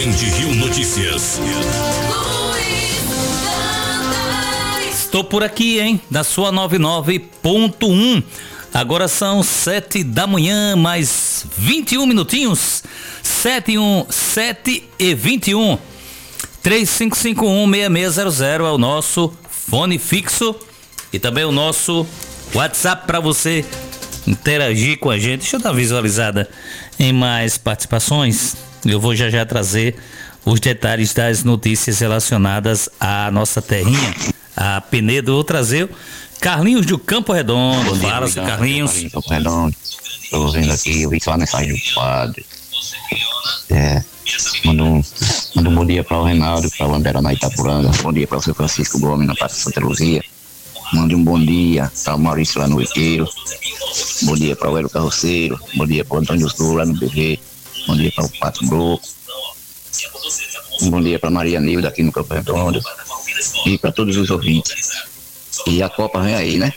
Grande Rio Notícias. Estou por aqui, hein? Da sua 99.1. Agora são 7 da manhã, mais 21 minutinhos. 7h21. 3551-6600 é o nosso fone fixo e também o nosso WhatsApp para você interagir com a gente. Deixa eu dar uma visualizada em mais participações. Eu vou já trazer os detalhes das notícias relacionadas à nossa terrinha, a Penedo. Vou trazer Carlinhos do Campo Redondo. Fala, seu Carlinhos. Campo Redondo. Estou vendo aqui, eu vi só a mensagem do padre. Manda um bom dia para o Reinaldo, para o André na Itapuranga. Bom dia para o seu Francisco Gomes na Praça Santa Luzia. Mande um bom dia para o Maurício lá no Riqueiro. Bom dia para o Hélio Carroceiro. Bom dia para o Antônio Sul lá no BV. Bom dia para o Pato Broco. Um bom dia para a Maria Nilda aqui no Campo Redondo. E para todos os ouvintes. E a Copa vem aí, né?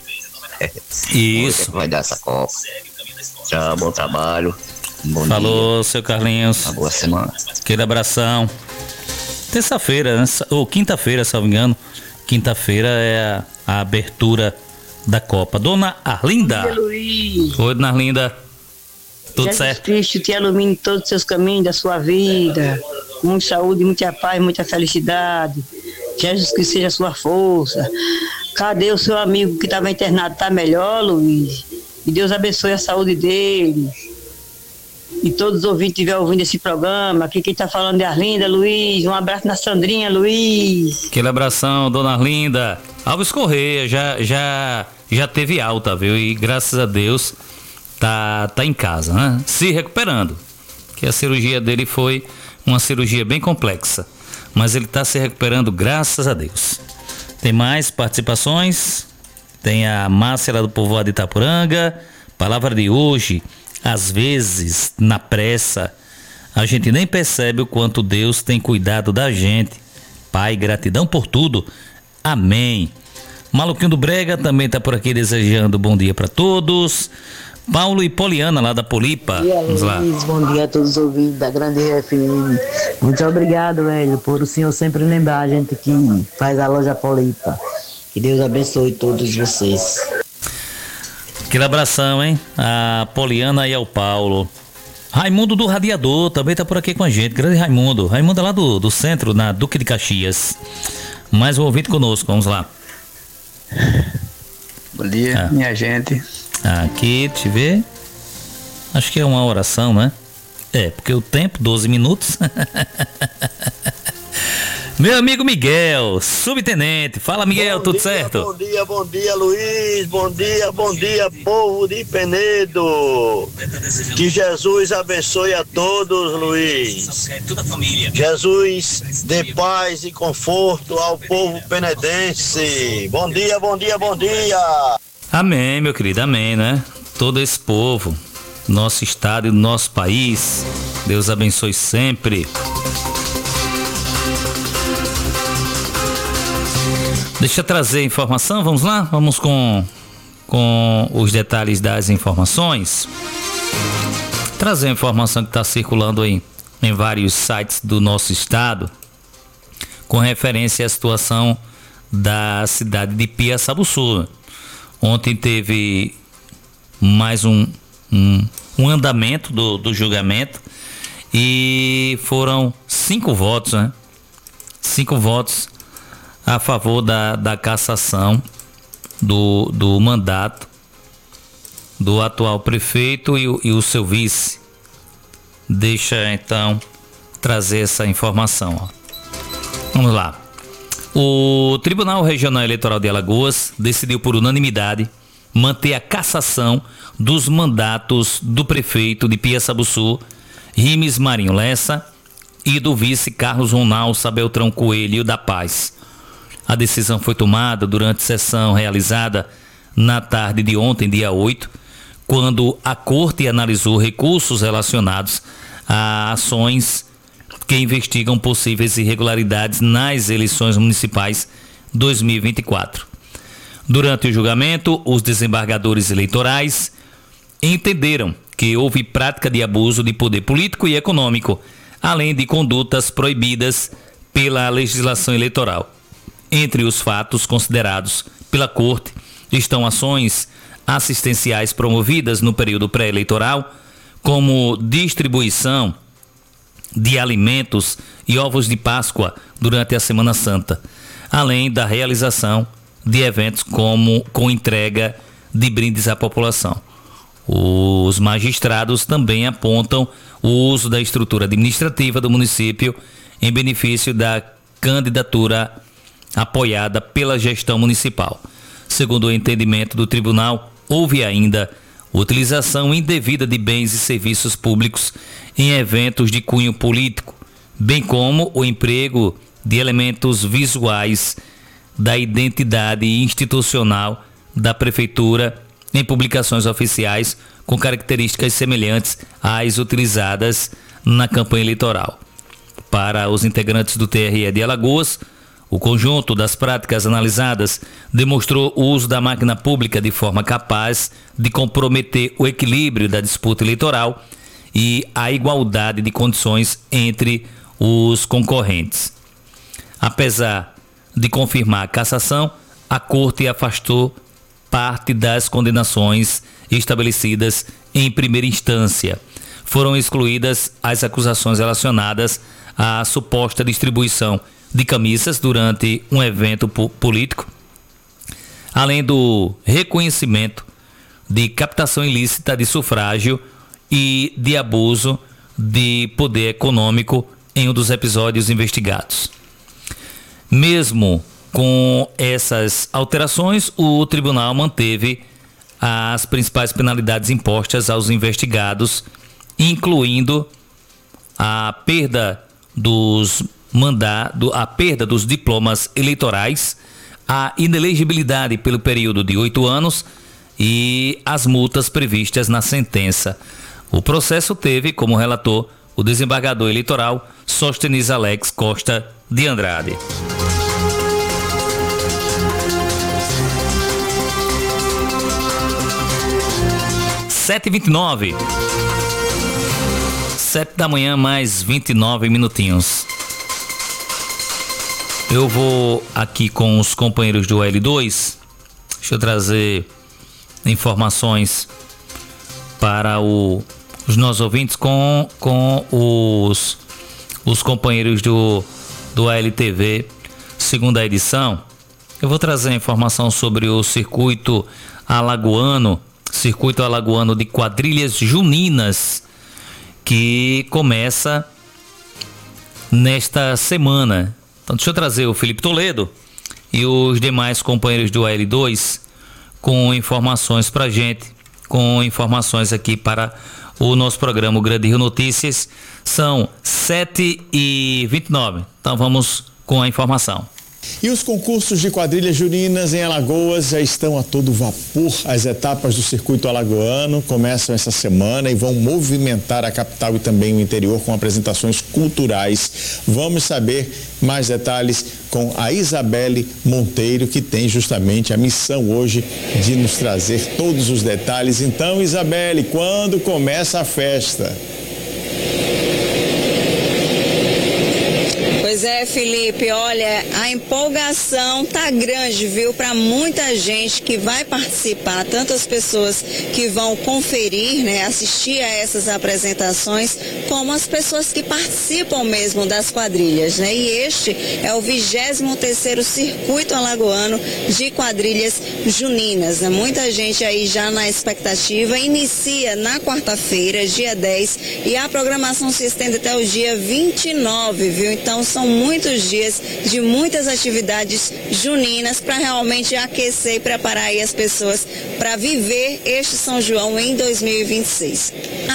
Isso. Vai dar essa Copa. Tchau, bom trabalho. Bom Falou, dia. seu Carlinhos. Uma boa semana. Aquele abração. Terça-feira, né? Ou quinta-feira, se não me engano. Quinta-feira é a abertura da Copa. Dona Arlinda. Bom dia, Luiz. Oi, Dona Arlinda. Tudo Jesus certo? Cristo te ilumine em todos os seus caminhos da sua vida. Muita saúde, muita paz, muita felicidade. Jesus Cristo seja a sua força. Cadê o seu amigo que estava internado? Está melhor, Luiz? E Deus abençoe a saúde dele. E todos os ouvintes que estiverem ouvindo esse programa. Aqui quem está falando é Arlinda, Luiz. Um abraço na Sandrinha, Luiz. Aquele abração, Dona Arlinda. Alves Correia já teve alta, viu? E graças a Deus tá em casa, né? Se recuperando. Que a cirurgia dele foi uma cirurgia bem complexa. Mas ele está se recuperando, graças a Deus. Tem mais participações? Tem a Márcia lá do povoado de Itapuranga. Palavra de hoje: às vezes, na pressa, a gente nem percebe o quanto Deus tem cuidado da gente. Pai, gratidão por tudo. Amém. Maluquinho do Brega também está por aqui desejando bom dia para todos. Paulo e Poliana lá da Polipa. Vamos lá. Bom dia a todos os ouvintes da Grande FM. Muito obrigado, velho, por o senhor sempre lembrar a gente que faz a loja Polipa. Que Deus abençoe todos vocês. Aquele abração, hein? A Poliana e ao Paulo. Raimundo do Radiador também tá por aqui com a gente. Grande Raimundo. Raimundo é lá do centro, na Duque de Caxias. Mais um ouvinte conosco, vamos lá. Bom dia, minha gente. Aqui, deixa eu ver. Acho que é uma oração, né? Porque o tempo, 12 minutos. Meu amigo Miguel, subtenente. Fala, Miguel, tudo certo? Bom dia, Luiz. Bom dia, povo de Penedo. Que Jesus abençoe a todos, Luiz. Jesus dê paz e conforto ao povo penedense. Bom dia. Amém, meu querido, amém, né? Todo esse povo, nosso estado e nosso país, Deus abençoe sempre. Deixa eu trazer informação, vamos lá? Vamos com os detalhes das informações. Trazer a informação que está circulando aí em vários sites do nosso estado, com referência à situação da cidade de Piaçabuçu. Ontem teve mais um andamento do julgamento e foram 5 votos, né? 5 votos a favor da cassação do mandato do atual prefeito e o seu vice. Deixa então trazer essa informação, ó. Vamos lá. O Tribunal Regional Eleitoral de Alagoas decidiu por unanimidade manter a cassação dos mandatos do prefeito de Piaçabuçu, Rimes Marinho Lessa, e do vice Carlos Ronaldo Beltrão Coelho da Paz. A decisão foi tomada durante sessão realizada na tarde de ontem, dia 8, quando a Corte analisou recursos relacionados a ações que investigam possíveis irregularidades nas eleições municipais 2024. Durante o julgamento, os desembargadores eleitorais entenderam que houve prática de abuso de poder político e econômico além de condutas proibidas pela legislação eleitoral. Entre os fatos considerados pela Corte estão ações assistenciais promovidas no período pré-eleitoral, como distribuição de alimentos e ovos de Páscoa durante a Semana Santa, além da realização de eventos com entrega de brindes à população. Os magistrados também apontam o uso da estrutura administrativa do município em benefício da candidatura apoiada pela gestão municipal. Segundo o entendimento do tribunal, houve ainda utilização indevida de bens e serviços públicos em eventos de cunho político, bem como o emprego de elementos visuais da identidade institucional da Prefeitura em publicações oficiais com características semelhantes às utilizadas na campanha eleitoral. Para os integrantes do TRE de Alagoas, o conjunto das práticas analisadas demonstrou o uso da máquina pública de forma capaz de comprometer o equilíbrio da disputa eleitoral e a igualdade de condições entre os concorrentes. Apesar de confirmar a cassação, a Corte afastou parte das condenações estabelecidas em primeira instância. Foram excluídas as acusações relacionadas à suposta distribuição de camisas durante um evento político, além do reconhecimento de captação ilícita de sufrágio e de abuso de poder econômico em um dos episódios investigados. Mesmo com essas alterações, o tribunal manteve as principais penalidades impostas aos investigados, incluindo a perda dos diplomas eleitorais, a inelegibilidade pelo período de 8 anos e as multas previstas na sentença. O processo teve como relator o desembargador eleitoral Sóstenes Alex Costa de Andrade. Sete da manhã, mais 29 minutinhos. Eu vou aqui com os companheiros do L2. Deixa eu trazer informações para os nossos ouvintes com os companheiros do ALTV, segunda edição. Eu vou trazer informação sobre o circuito alagoano de quadrilhas juninas, que começa nesta semana. Então deixa eu trazer o Felipe Toledo e os demais companheiros do AL2 com informações pra gente, com informações aqui para o nosso programa, o Grande Rio Notícias. São 7h29, então vamos com a informação. E os concursos de quadrilhas juninas em Alagoas já estão a todo vapor. As etapas do circuito alagoano começam essa semana e vão movimentar a capital e também o interior com apresentações culturais. Vamos saber mais detalhes com a Isabelle Monteiro, que tem justamente a missão hoje de nos trazer todos os detalhes. Então, Isabelle, quando começa a festa? Pois é, Felipe, olha, a empolgação tá grande, viu, para muita gente que vai participar, tanto as pessoas que vão conferir, né, assistir a essas apresentações, como as pessoas que participam mesmo das quadrilhas, né? E este é o 23º Circuito Alagoano de Quadrilhas Juninas, né? Muita gente aí já na expectativa. Inicia na quarta-feira, dia 10, e a programação se estende até o dia 29, viu? Então são muitos dias de muitas atividades juninas para realmente aquecer e preparar aí as pessoas para viver este São João em 2026.